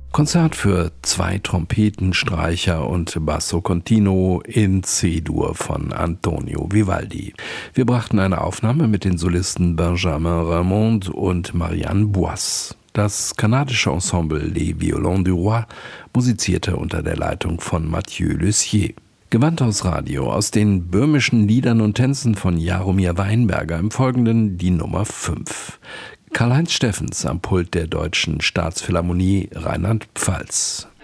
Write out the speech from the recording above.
Konzert für 2 Trompeten, Streicher und Basso Continuo in C-Dur von Antonio Vivaldi. Wir brachten eine Aufnahme mit den Solisten Benjamin Raymond und Marianne Boisse. Das kanadische Ensemble Les Violons du Roi musizierte unter der Leitung von Mathieu Lussier. Gewandhaus Radio aus den böhmischen Liedern und Tänzen von Jaromir Weinberger, im Folgenden die Nummer 5. Karl-Heinz Steffens am Pult der Deutschen Staatsphilharmonie Rheinland-Pfalz.